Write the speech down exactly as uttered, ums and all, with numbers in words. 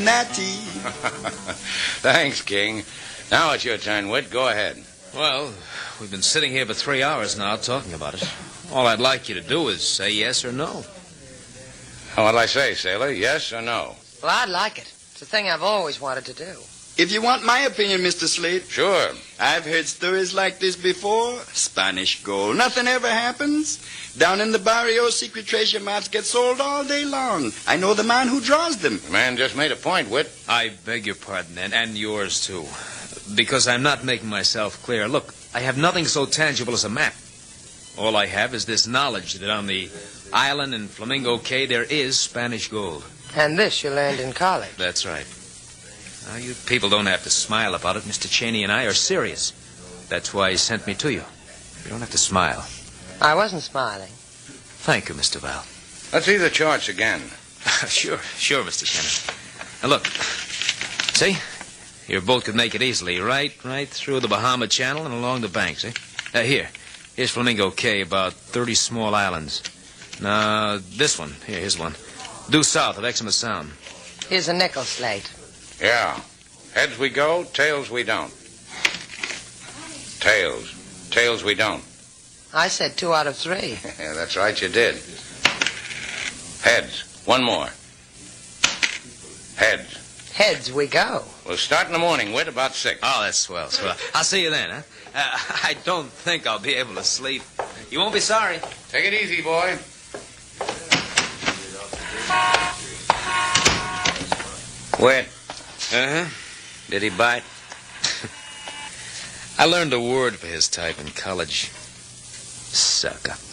Natty. Thanks, King. Now it's your turn, Whit. Go ahead. Well, we've been sitting here for three hours now talking about it. All I'd like you to do is say yes or no. What'll I say, Sailor? Yes or no? Well, I'd like it. It's a thing I've always wanted to do. If you want my opinion, Mister Slate. Sure. I've heard stories like this before. Spanish gold. Nothing ever happens. Down in the barrio, secret treasure maps get sold all day long. I know the man who draws them. The man just made a point, Whit. I beg your pardon, and, and yours, too. Because I'm not making myself clear. Look, I have nothing so tangible as a map. All I have is this knowledge that on the island in Flamingo Cay there is Spanish gold. And this you learned in college. That's right. Now, you people don't have to smile about it. Mister Cheney and I are serious. That's why he sent me to you. You don't have to smile. I wasn't smiling. Thank you, Mister Val. Let's see the charts again. Sure, sure, Mister Kennedy. Now, look. See? Your boat could make it easily. Right, right through the Bahama Channel and along the banks, eh? Uh, here. Here's Flamingo Cay, about thirty small islands. Now, this one. Here, here's one. Due south of Exmouth Sound. Here's a nickel slate. Yeah. Heads we go, tails we don't. Tails. Tails we don't. I said two out of three. Yeah, that's right, you did. Heads. One more. Heads. Heads we go. We'll start in the morning, Whit, about six. Oh, that's swell, swell. I'll see you then, huh? Uh, I don't think I'll be able to sleep. You won't be sorry. Take it easy, boy. Whit. Uh-huh. Did he bite? I learned a word for his type in college. Sucker.